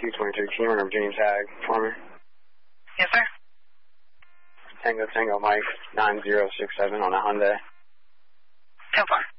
223. Can you run a Virginia tag for me? Yes, sir. Tango Mike 9067 on a Hyundai. 10-4.